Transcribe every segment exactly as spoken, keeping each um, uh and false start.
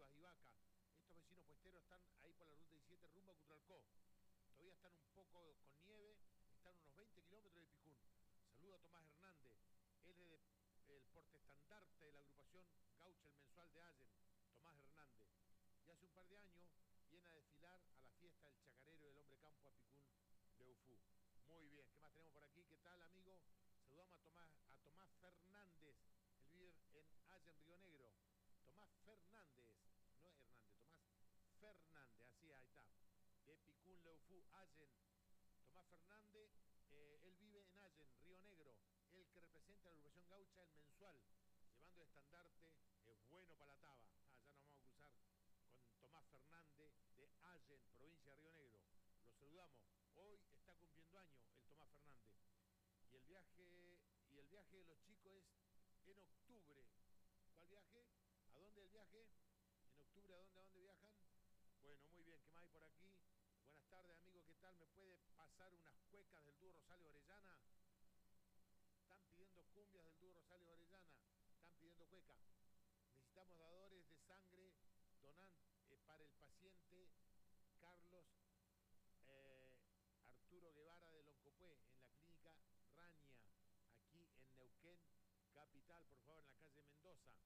Rivas y Vaca. Estos vecinos puesteros están ahí por la ruta diecisiete rumbo a Cutralcó. Todavía están un poco con nieve, están unos veinte kilómetros de Picún. Saludo a Tomás Hernández, él es de, el portaestandarte de la agrupación Gaucha, el mensual de Allen, Tomás Hernández. Y hace un par de años viene a desfilar a la fiesta del chacarero y del hombre campo a Picún, Leufú. Muy bien, ¿qué más tenemos por aquí? ¿Qué tal, amigo? Saludamos a Tomás, a Tomás Fernández, él vive en Allen, Río Negro. Tomás Fernández, no Hernández, Tomás Fernández, así, ahí está. De Picún, Leufú, Allen. Tomás Fernández, eh, él vive en Allen, Río Negro, el que representa a la agrupación Gaucha, el mensual, llevando el estandarte, es bueno para la taba. Ah, ya nos vamos a cruzar con Tomás Fernández de Allen, provincia de Río Negro. Lo saludamos. Hoy está cumpliendo años el Tomás Fernández. Y el viaje, y el viaje de los chicos es en octubre. ¿Cuál viaje? ¿A dónde el viaje? En octubre, ¿a dónde, a dónde viajan? Bueno, muy bien, ¿qué más hay por aquí? Buenas tardes, amigo, ¿qué tal? ¿Me puede pasar unas cuecas del dúo Rosales Orellana? Están pidiendo cumbias del dúo Rosales Orellana, están pidiendo cueca. Necesitamos dadores de sangre, donan eh, para el paciente Carlos eh, Arturo Guevara de Loncopué, en la clínica Raña, aquí en Neuquén, capital, por favor, en la calle Mendoza.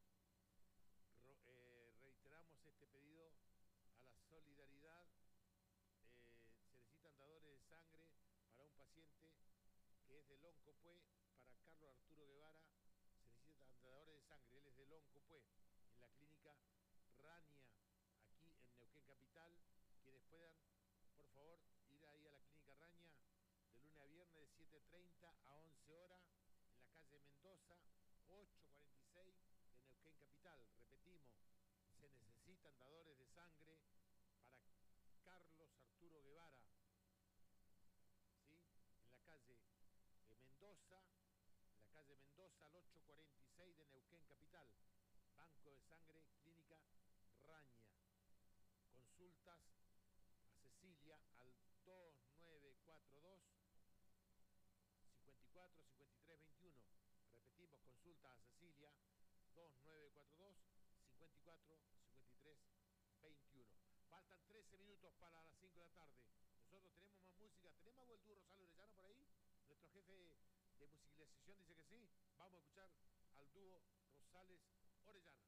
Ro, eh, reiteramos este pedido a la solidaridad. Eh, se necesitan dadores de sangre para un paciente que es de Loncopué. Para Carlos Arturo Guevara se necesitan dadores de sangre, él es de Loncopué, en la clínica Raña, aquí en Neuquén capital. Quienes puedan, por favor, ir ahí a la clínica Raña de lunes a viernes de siete treinta a once horas, en la calle Mendoza, ocho cuarenta y seis de Neuquén capital. Repetimos, se necesitan dadores de sangre para Carlos Arturo Guevara, ¿sí? En la calle eh, Mendoza, en la calle Mendoza al ocho cuarenta y seis de Neuquén capital. Banco de Sangre, Clínica Raña. Consultas a Cecilia al dos nueve cuatro dos, cincuenta y cuatro, cincuenta y tres, veintiuno. Repetimos, consultas a Cecilia dos nueve cuatro dos, cincuenta y cuatro, cincuenta y tres, veintiuno. Faltan trece minutos para las cinco de la tarde. Nosotros tenemos más música. ¿Tenemos algo el dúo Rosales Orellana por ahí? Nuestro jefe de musicalización dice que sí. Vamos a escuchar al dúo Rosales Orellana.